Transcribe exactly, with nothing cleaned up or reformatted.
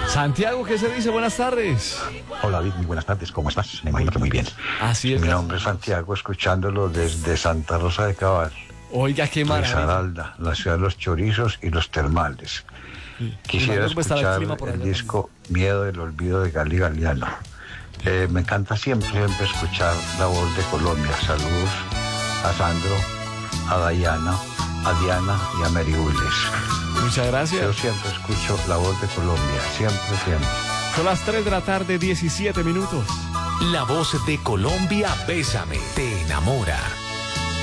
Santiago, ¿qué se dice? Buenas tardes. Hola, David, muy buenas tardes. ¿Cómo estás? Me imagino que muy bien. Así es. Mi nombre es Santiago, escuchándolo desde Santa Rosa de Cabal. Oiga, qué maravilla. Risaralda, la ciudad de los chorizos y los termales. Sí. Quisiera Imagino que estaba el escuchar clima por el allá disco Miedo del Olvido de Gali Galiano. Eh, me encanta siempre, siempre escuchar la voz de Colombia. Saludos a Sandro, a Dayana, a Diana y a Mary Willis. Muchas gracias. Yo siempre escucho la voz de Colombia, siempre, siempre. Son las tres de la tarde, diecisiete minutos. La voz de Colombia, Bésame, te enamora.